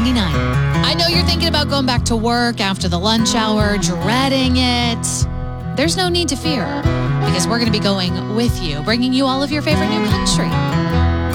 $19.99. I know you're thinking about going back to work after the lunch hour, dreading it. There's no need to fear, because we're going to be going with you, bringing you all of your favorite new country.